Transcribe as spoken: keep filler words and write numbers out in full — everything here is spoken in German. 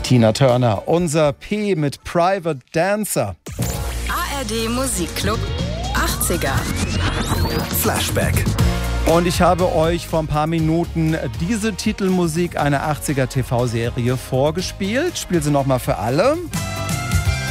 Tina Turner, unser P mit Private Dancer. A R D Musikclub achtziger. Flashback. Und ich habe euch vor ein paar Minuten diese Titelmusik einer achtziger T V-Serie vorgespielt. Ich spiele sie nochmal für alle.